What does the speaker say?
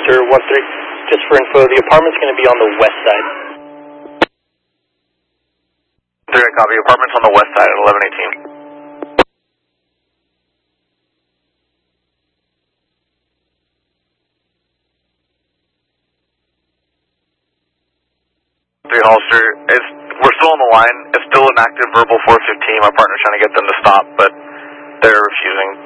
Holster 1-3. Just for info, the apartment's going to be on the west side. 3, copy. Apartment's on the west side at 1118. Holster, we're still on the line. It's still an active verbal 415. My partner's trying to get them to stop, but they're refusing.